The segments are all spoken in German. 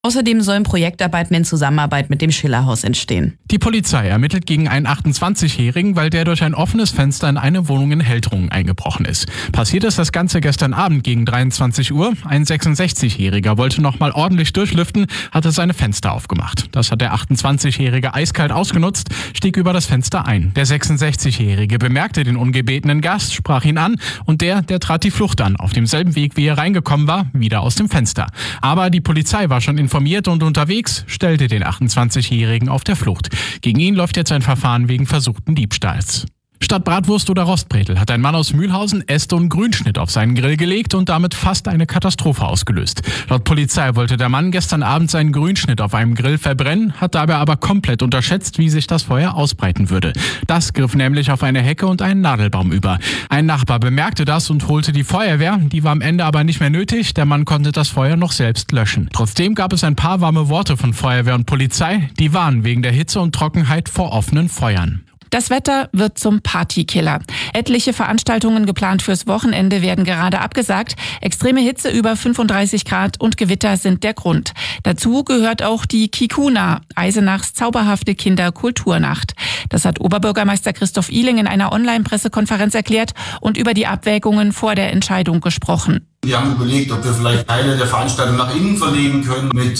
Außerdem sollen Projektarbeiten in Zusammenarbeit mit dem Schillerhaus entstehen. Die Polizei ermittelt gegen einen 28-Jährigen, weil der durch ein offenes Fenster in eine Wohnung in Heldrungen eingebrochen ist. Passiert ist das Ganze gestern Abend gegen 23 Uhr. Ein 66-Jähriger wollte noch mal ordentlich durchlüften, hatte seine Fenster aufgemacht. Das hat der 28-Jährige eiskalt ausgenutzt, stieg über das Fenster ein. Der 66-Jährige bemerkte den ungebetenen Gast, sprach ihn an und der trat die Flucht an. Auf demselben Weg, wie er reingekommen war, wieder aus dem Fenster. Aber die Polizei war schon informiert und unterwegs, stellte den 28-Jährigen auf der Flucht. Gegen ihn läuft jetzt ein Verfahren wegen versuchten Diebstahls. Statt Bratwurst oder Rostbretel hat ein Mann aus Mühlhausen Äste und Grünschnitt auf seinen Grill gelegt und damit fast eine Katastrophe ausgelöst. Laut Polizei wollte der Mann gestern Abend seinen Grünschnitt auf einem Grill verbrennen, hat dabei aber komplett unterschätzt, wie sich das Feuer ausbreiten würde. Das griff nämlich auf eine Hecke und einen Nadelbaum über. Ein Nachbar bemerkte das und holte die Feuerwehr, die war am Ende aber nicht mehr nötig, der Mann konnte das Feuer noch selbst löschen. Trotzdem gab es ein paar warme Worte von Feuerwehr und Polizei, die warnen wegen der Hitze und Trockenheit vor offenen Feuern. Das Wetter wird zum Partykiller. Etliche Veranstaltungen geplant fürs Wochenende werden gerade abgesagt. Extreme Hitze über 35 Grad und Gewitter sind der Grund. Dazu gehört auch die Kikuna, Eisenachs zauberhafte Kinderkulturnacht. Das hat Oberbürgermeister Christoph Ihling in einer Online-Pressekonferenz erklärt und über die Abwägungen vor der Entscheidung gesprochen. Wir haben überlegt, ob wir vielleicht Teile der Veranstaltung nach innen verlegen können, mit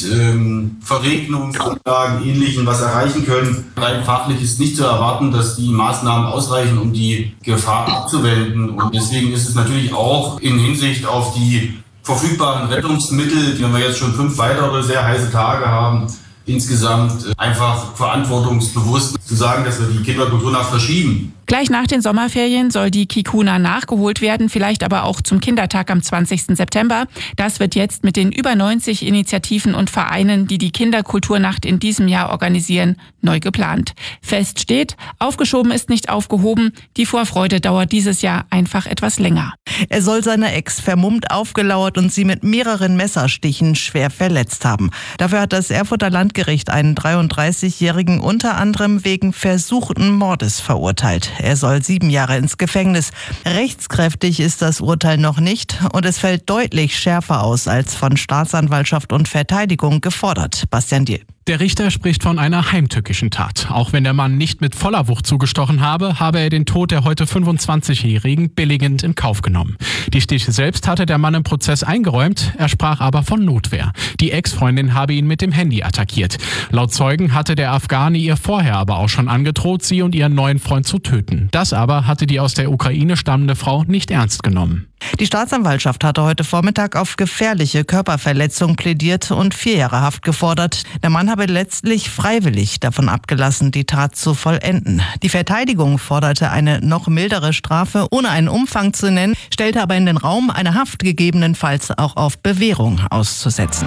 Verregnungsanlagen, Ähnlichem was erreichen können. Rein fachlich ist nicht zu erwarten, dass die Maßnahmen ausreichen, um die Gefahr abzuwenden. Und deswegen ist es natürlich auch in Hinsicht auf die verfügbaren Rettungsmittel, wenn wir jetzt schon 5 weitere sehr heiße Tage haben, insgesamt einfach verantwortungsbewusst zu sagen, dass wir die Kinderkulturnacht verschieben. Gleich nach den Sommerferien soll die Kikuna nachgeholt werden, vielleicht aber auch zum Kindertag am 20. September. Das wird jetzt mit den über 90 Initiativen und Vereinen, die die Kinderkulturnacht in diesem Jahr organisieren, neu geplant. Fest steht, aufgeschoben ist nicht aufgehoben. Die Vorfreude dauert dieses Jahr einfach etwas länger. Er soll seiner Ex vermummt aufgelauert und sie mit mehreren Messerstichen schwer verletzt haben. Dafür hat das Erfurter Landgericht einen 33-Jährigen unter anderem wegen versuchten Mordes verurteilt. Er soll 7 Jahre ins Gefängnis. Rechtskräftig ist das Urteil noch nicht und es fällt deutlich schärfer aus als von Staatsanwaltschaft und Verteidigung gefordert. Bastian Diel. Der Richter spricht von einer heimtückischen Tat. Auch wenn der Mann nicht mit voller Wucht zugestochen habe er den Tod der heute 25-Jährigen billigend in Kauf genommen. Die Stiche selbst hatte der Mann im Prozess eingeräumt, er sprach aber von Notwehr. Die Ex-Freundin habe ihn mit dem Handy attackiert. Laut Zeugen hatte der Afghane ihr vorher aber auch schon angedroht, sie und ihren neuen Freund zu töten. Das aber hatte die aus der Ukraine stammende Frau nicht ernst genommen. Die Staatsanwaltschaft hatte heute Vormittag auf gefährliche Körperverletzung plädiert und 4 Jahre Haft gefordert. Der Mann habe letztlich freiwillig davon abgelassen, die Tat zu vollenden. Die Verteidigung forderte eine noch mildere Strafe, ohne einen Umfang zu nennen, stellte aber in den Raum, eine Haft gegebenenfalls auch auf Bewährung auszusetzen.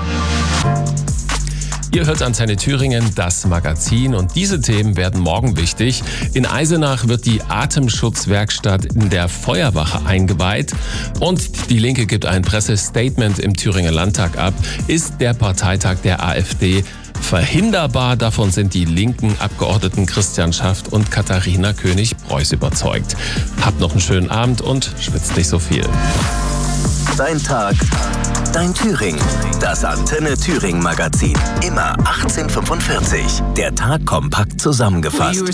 Ihr hört Antenne Thüringen, das Magazin, und diese Themen werden morgen wichtig. In Eisenach wird die Atemschutzwerkstatt in der Feuerwache eingeweiht und die Linke gibt ein Pressestatement im Thüringer Landtag ab. Ist der Parteitag der AfD verhinderbar? Davon sind die linken Abgeordneten Christian Schaft und Katharina König-Preuß überzeugt. Habt noch einen schönen Abend und schwitzt nicht so viel. Dein Tag, dein Thüringen. Das Antenne Thüringen Magazin. Immer 18:45. Der Tag kompakt zusammengefasst.